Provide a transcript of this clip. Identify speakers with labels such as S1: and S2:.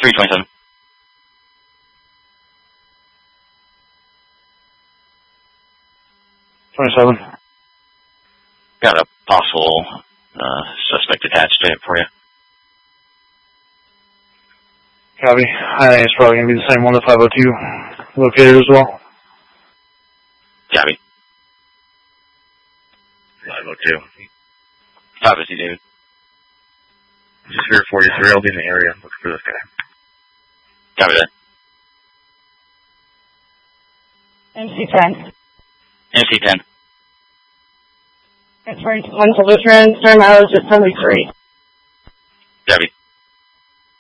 S1: 327.
S2: 27.
S1: Got a possible suspect attached to it for you.
S2: Copy. I think it's probably going to be the same one, the 502 located as well.
S1: Copy.
S3: 502.
S1: 502, David.
S3: Just here 43, I'll be in the area. Look for this guy.
S1: Copy that.
S4: MC-10.
S1: MC-10.
S4: Transferring to 1 to Lutheran, stern mileage at 73.
S1: Copy.